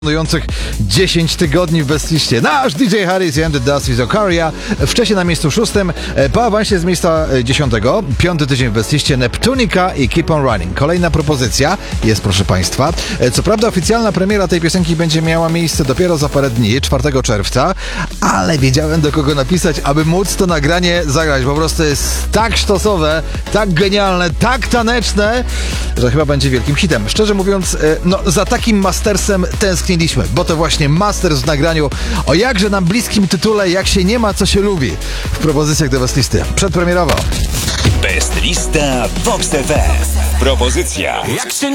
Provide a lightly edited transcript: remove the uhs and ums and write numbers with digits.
Planujących 10 tygodni w bestliście. Nasz DJ Harris i And The Dust with Ocaria. Wcześniej na miejscu 6. Po awansie z miejsca 10. 5. tydzień w bestliście Neptunica i Keep On Running. Kolejna propozycja jest, proszę Państwa. Co prawda oficjalna premiera tej piosenki będzie miała miejsce dopiero za parę dni, 4 czerwca, ale wiedziałem, do kogo napisać, aby móc to nagranie zagrać. Po prostu jest tak sztosowe, tak genialne, tak taneczne, że chyba będzie wielkim hitem. Szczerze mówiąc, za takim mastersem tęskniliśmy, bo to właśnie masters w nagraniu o jakże nam bliskim tytule Jak się nie ma, co się lubi, w propozycjach do Bestlisty. Przedpremierowo. Bestlista Vox TV. Propozycja.